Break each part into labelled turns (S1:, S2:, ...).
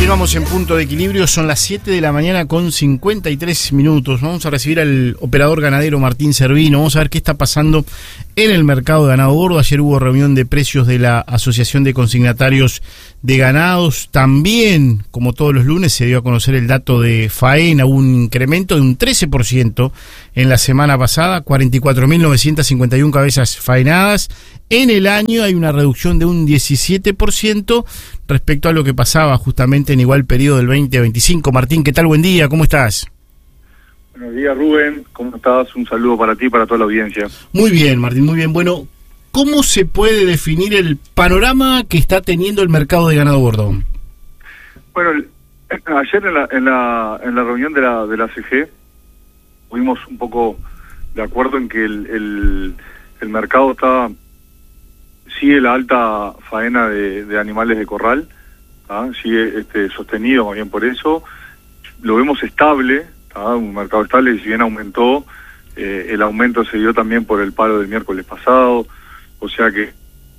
S1: Continuamos en Punto de Equilibrio, son las 7 de la mañana con 53 minutos. Vamos a recibir al operador ganadero Martín Cervino. Vamos a ver qué está pasando en el mercado de ganado gordo. Ayer hubo reunión de precios de la Asociación de Consignatarios de Ganados. También, como todos los lunes, se dio a conocer el dato de faena. Hubo un incremento de un 13% en la semana pasada, 44.951 cabezas faenadas. En el año hay una reducción de un 17% respecto a lo que pasaba justamente en igual periodo del 2025. Martín, ¿qué tal? Buen día, ¿cómo estás?
S2: Buenos días, Rubén, ¿cómo estás? Un saludo para ti y para toda la audiencia.
S1: Muy bien, Martín, muy bien. Bueno, ¿cómo se puede definir el panorama que está teniendo el mercado de ganado gordo?
S2: Bueno, ayer en la reunión de la CG fuimos un poco de acuerdo en que el mercado sigue la alta faena de animales de corral, sigue sostenido más bien por eso. Lo vemos estable, un mercado estable, y si bien aumentó, el aumento se dio también por el paro del miércoles pasado, o sea que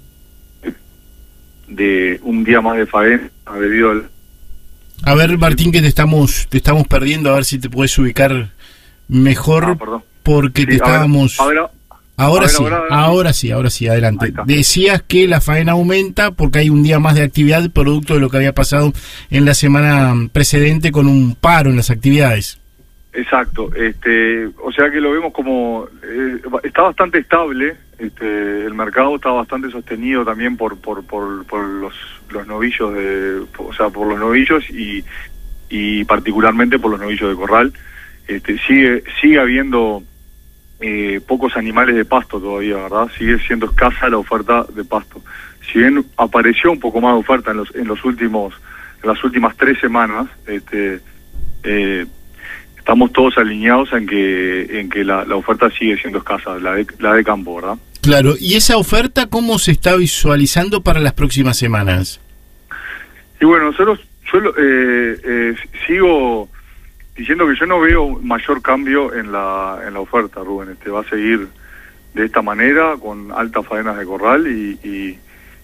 S2: de un día más de faena debido al...
S1: A ver, Martín, que te estamos perdiendo, a ver si te puedes ubicar mejor, porque sí, te estábamos... Ahora sí, adelante. Decías que la faena aumenta porque hay un día más de actividad producto de lo que había pasado en la semana precedente con un paro en las actividades. Exacto,
S2: o sea que lo vemos como está bastante estable, el mercado está bastante sostenido también por los novillos por los novillos y particularmente por los novillos de corral. Sigue habiendo pocos animales de pasto todavía, ¿verdad? Sigue siendo escasa la oferta de pasto. Si bien apareció un poco más de oferta en las últimas 3 semanas, estamos todos alineados en que la oferta sigue siendo escasa, la de campo, ¿verdad?
S1: Claro, ¿y esa oferta cómo se está visualizando para las próximas semanas?
S2: Y bueno, yo sigo diciendo que yo no veo mayor cambio en la oferta, Rubén. Va a seguir de esta manera, con altas faenas de corral y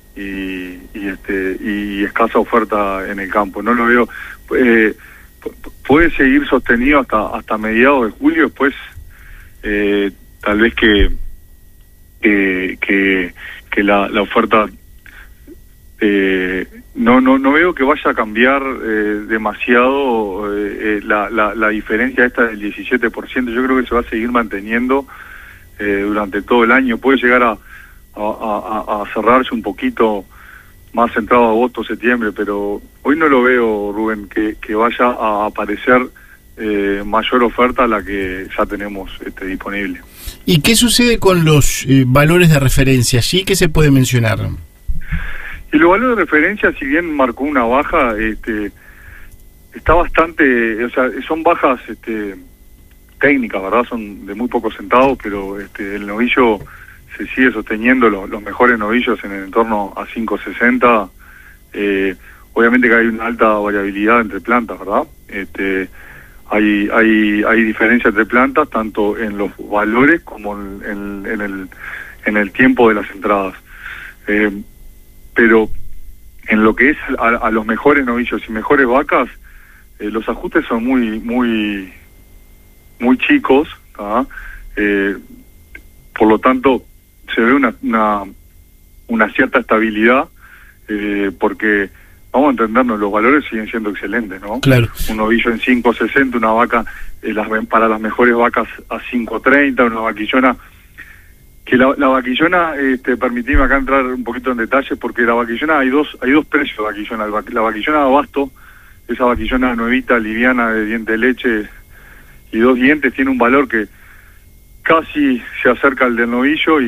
S2: escasa oferta en el campo. No lo veo. Puede seguir sostenido hasta mediados de julio. Después tal vez que la oferta no veo que vaya a cambiar demasiado la diferencia esta del 17%. Yo creo que se va a seguir manteniendo durante todo el año. Puede llegar a cerrarse un poquito más centrado a agosto, septiembre, pero hoy no lo veo, Rubén, que vaya a aparecer mayor oferta a la que ya tenemos disponible.
S1: ¿Y qué sucede con los valores de referencia allí? ¿Qué se puede mencionar?
S2: Y los valores de referencia, si bien marcó una baja, está bastante, o sea, son bajas técnicas, ¿verdad? Son de muy pocos centavos, pero el novillo se sigue sosteniendo, los mejores novillos en el entorno a 5.60. Obviamente que hay una alta variabilidad entre plantas, ¿verdad? Hay diferencia entre plantas, tanto en los valores como en el tiempo de las entradas. Pero en lo que es a los mejores novillos y mejores vacas, los ajustes son muy chicos, por lo tanto se ve una cierta estabilidad, porque vamos a entendernos, los valores siguen siendo excelentes, ¿no?
S1: Claro.
S2: Un novillo en 5.60, una vaca para las mejores vacas a 5.30, una vaquillona. Que la vaquillona, permitime acá entrar un poquito en detalles, porque la vaquillona hay dos precios de vaquillona. La vaquillona de abasto, esa vaquillona nuevita, liviana, de diente de leche y 2 dientes, tiene un valor que casi se acerca al del novillo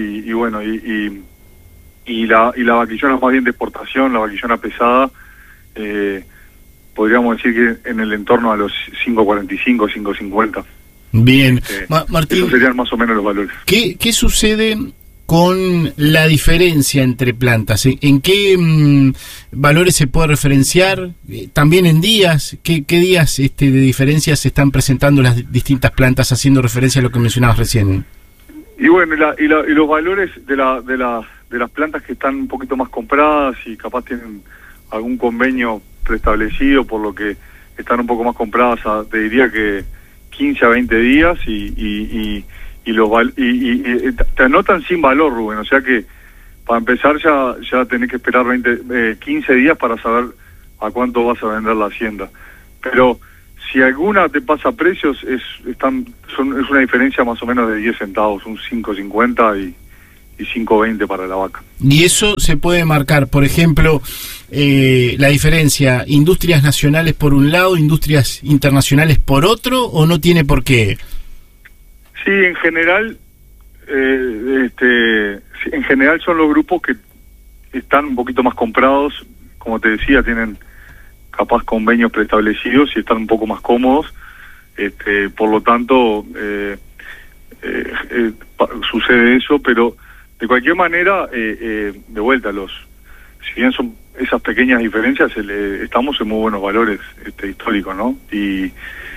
S2: y la vaquillona más bien de exportación, la vaquillona pesada, podríamos decir que en el entorno a los 5.45, 5.50.
S1: Bien, Martín,
S2: esos serían más o menos los valores.
S1: ¿Qué sucede con la diferencia entre plantas? ¿En qué valores se puede referenciar? También en días, ¿qué días de diferencia se están presentando las distintas plantas, haciendo referencia a lo que mencionabas recién?
S2: Y bueno, y los valores de las plantas que están un poquito más compradas y capaz tienen algún convenio preestablecido, por lo que están un poco más compradas te diría que 15 a 20 días y te anotan sin valor, Rubén, o sea que para empezar ya tenés que esperar 15 días para saber a cuánto vas a vender la hacienda. Pero si alguna te pasa precios, es una diferencia más o menos de 10 centavos, un 5.50 y 5.20 para la vaca.
S1: Y eso se puede marcar, por ejemplo, la diferencia, industrias nacionales por un lado, industrias internacionales por otro, ¿o no tiene por qué?
S2: Sí, en general, son los grupos que están un poquito más comprados, como te decía, tienen capaz convenios preestablecidos y están un poco más cómodos, por lo tanto sucede eso, pero de cualquier manera, de vuelta, si bien son esas pequeñas diferencias, estamos en muy buenos valores históricos, ¿no? Y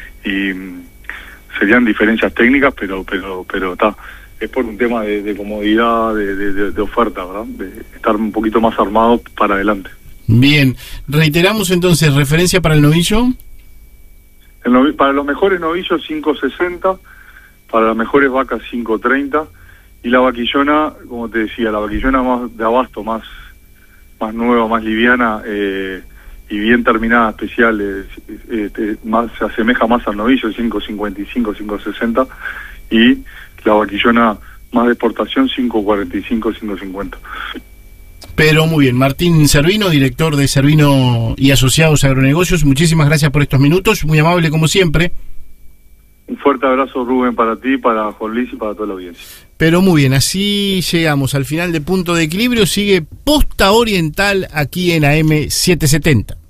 S2: serían diferencias técnicas, pero está, es por un tema de comodidad, de oferta, ¿verdad? De estar un poquito más armado para adelante.
S1: Bien, reiteramos entonces, referencia para el novillo.
S2: Para los mejores novillos 5.60, para las mejores vacas 5.30, y la vaquillona, como te decía, la vaquillona más de abasto, más nueva, más liviana y bien terminada, especial, se asemeja más al novillo, 5.55, 5.60, y la vaquillona más de exportación 5.45, 5.50.
S1: Pero muy bien, Martín Cervino, director de Cervino y Asociados Agronegocios, muchísimas gracias por estos minutos, muy amable como siempre.
S2: Un fuerte abrazo, Rubén, para ti, para Juan Luis y para toda la audiencia.
S1: Pero muy bien, así llegamos al final de Punto de Equilibrio. Sigue Posta Oriental aquí en AM 770.